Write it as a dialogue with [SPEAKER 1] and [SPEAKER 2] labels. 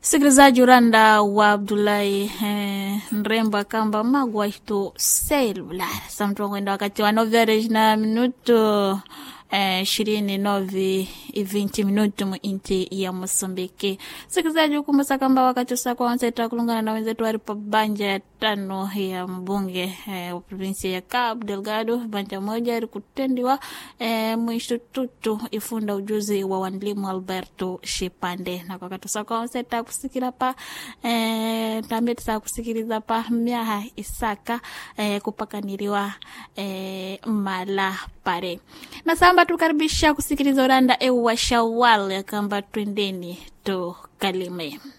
[SPEAKER 1] Sikilizaji uranda wa Abdullahi Nremba kamba magwa ito cellular. Samtu kwenda wakati wa 9 na minuto 20 minuto mu inti ya Mosambiki. Sikilizaji ukumbuka kamba wakati sasa kwa wansetu kulungana na wenzetu walipo banja ya 5 ya mbunge wa provinsi ya Cabo Delgado. Banja moja ilikutendiwa mu institutu ifunda ujuzi wa walimu Alberto Shipande. Na kwa wakati sasa kwa wansetu kusikira pa tambeti sa kusikiliza pa miaha Isaka kupakaniriwa mala pare. Na samba tukaribisha kusikiliza uranda wa Shawwal kamba twendeni to Kalime.